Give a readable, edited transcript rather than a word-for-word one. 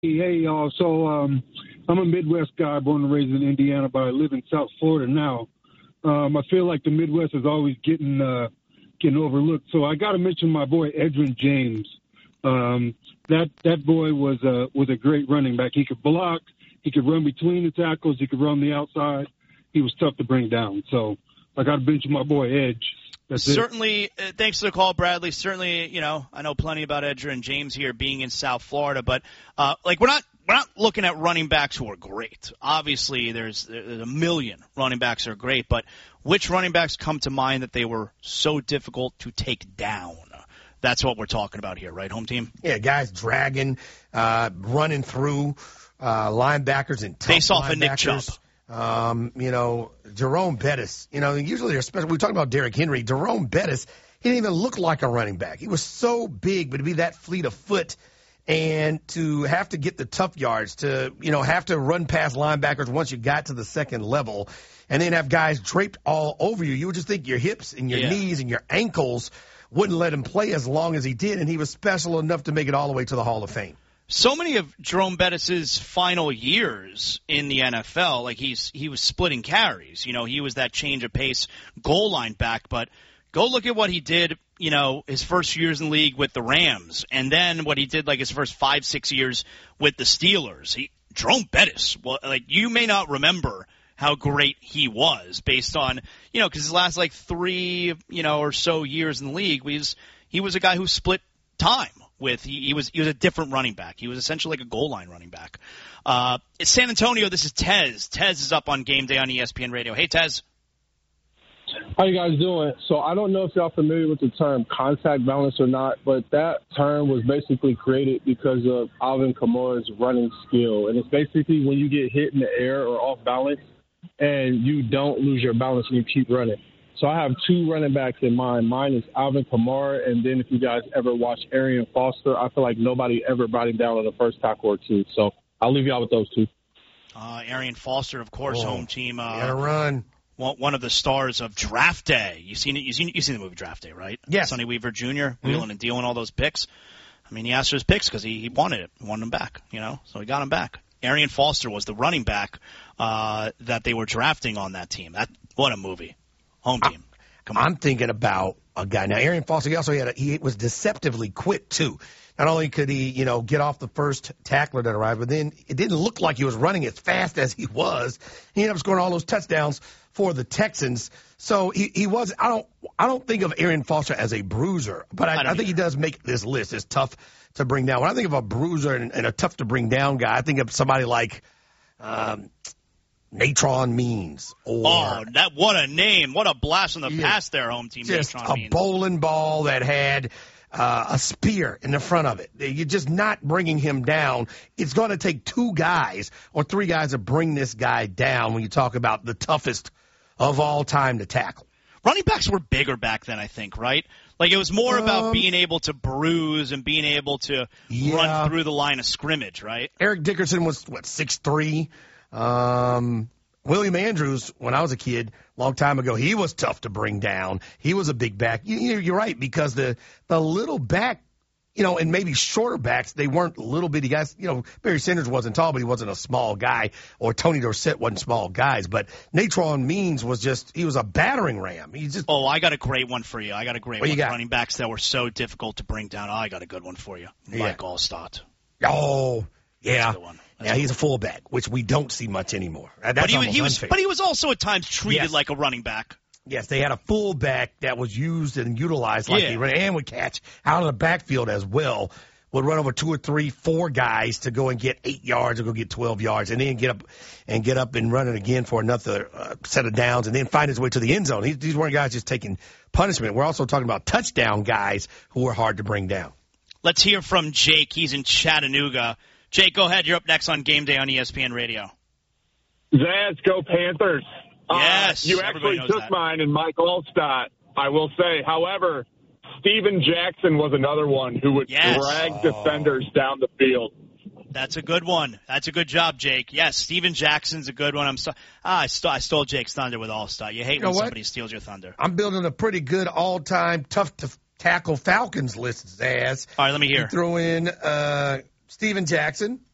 Hey, y'all. So I'm a Midwest guy, born and raised in Indiana, but I live in South Florida now. I feel like the Midwest is always getting overlooked. So I got to mention my boy Edgerrin James. That boy was a great running back. He could block, he could run between the tackles, he could run the outside. He was tough to bring down. So I got to mention my boy Edge. Certainly, thanks for the call, Bradley. Certainly, I know plenty about Edgerrin James here being in South Florida, but we're not looking at running backs who are great. Obviously, there's a million running backs that are great, but which running backs come to mind that they were so difficult to take down? That's what we're talking about here, right, home team? Yeah, guys dragging, running through linebackers and tough face off linebackers. of Nick Chubb. Jerome Bettis, usually they're special. We're talking about Derrick Henry. Jerome Bettis, he didn't even look like a running back. He was so big, but to be that fleet of foot and to have to get the tough yards, to, have to run past linebackers once you got to the second level, and then have guys draped all over you. You would just think your hips and your knees and your ankles wouldn't let him play as long as he did, and he was special enough to make it all the way to the Hall of Fame. So many of Jerome Bettis' final years in the NFL, he was splitting carries. He was that change of pace goal line back. But go look at what he did, his first years in the league with the Rams, and then what he did his first 5-6 years with the Steelers. Jerome Bettis, you may not remember how great he was based on, because his last 3, or so years in the league, he was a guy who split time. He was a different running back. He was essentially like a goal line running back. It's San Antonio. This is Tez. Tez is up on Game Day on ESPN Radio. Hey, Tez. How you guys doing? So I don't know if y'all familiar with the term contact balance or not, but that term was basically created because of Alvin Kamara's running skill. And it's basically when you get hit in the air or off balance and you don't lose your balance and you keep running. So I have two running backs in mind. Mine is Alvin Kamara, and then if you guys ever watch Arian Foster, I feel like nobody ever brought him down on the first tackle or two. So I'll leave y'all with those two. Arian Foster, of course, home team. Gotta run. One of the stars of Draft Day. You've seen the movie Draft Day, right? Yes. Sonny Weaver Jr. Wheeling and dealing all those picks. I mean, he asked for his picks because he wanted it. He wanted them back, so he got them back. Arian Foster was the running back that they were drafting on that team. What a movie. Home team. Come on. I'm thinking about a guy. Now, Arian Foster, he was deceptively quick, too. Not only could he, get off the first tackler that arrived, but then it didn't look like he was running as fast as he was. He ended up scoring all those touchdowns for the Texans. So he was. I don't think of Arian Foster as a bruiser, but I think he does make this list. It's tough to bring down. When I think of a bruiser and a tough to bring down guy, I think of somebody like Natron Means. What a name. What a blast from the past there, home team. Just Natron Means. A bowling ball that had a spear in the front of it. You're just not bringing him down. It's going to take 2 guys or 3 guys to bring this guy down when you talk about the toughest of all time to tackle. Running backs were bigger back then, I think, right? It was more about being able to bruise and being able to run through the line of scrimmage, right? Eric Dickerson was, 6'3"? William Andrews, when I was a kid, a long time ago, he was tough to bring down. He was a big back. You're right, because the little back, and maybe shorter backs, they weren't little bitty guys. Barry Sanders wasn't tall, but he wasn't a small guy, or Tony Dorsett wasn't small guys. But Natron Means he was a battering ram. I got a great one for you. I got a great one. Got? Running backs that were so difficult to bring down. I got a good one for you. Mike Allstott. Oh, yeah. That's a good one. Yeah, he's a fullback, which we don't see much anymore. But he was also at times treated like a running back. Yes, they had a fullback that was used and utilized like he ran and would catch out of the backfield as well. Would run over 2 or 3, 4 guys to go and get 8 yards or go get 12 yards, and then get up and run it again for another set of downs, and then find his way to the end zone. These weren't guys just taking punishment. We're also talking about touchdown guys who were hard to bring down. Let's hear from Jake. He's in Chattanooga. Jake, go ahead. You're up next on Game Day on ESPN Radio. Zaz, go Panthers. Yes. You actually took mine and Mike Allstott, I will say. However, Steven Jackson was another one who would drag defenders down the field. That's a good one. That's a good job, Jake. Yes, Steven Jackson's a good one. I stole Jake's thunder with Allstott. You hate when somebody steals your thunder. I'm building a pretty good all-time tough-to-tackle Falcons list, Zaz. All right, let me hear. You throw in Steven Jackson,